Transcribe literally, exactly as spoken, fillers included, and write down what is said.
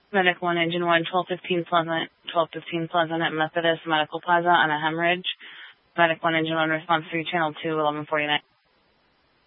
Medic one, Engine one, twelve fifteen Pleasant, twelve fifteen Pleasant at Methodist Medical Plaza on a hemorrhage. Medic one, Engine one, response three, Channel two, eleven forty-nine.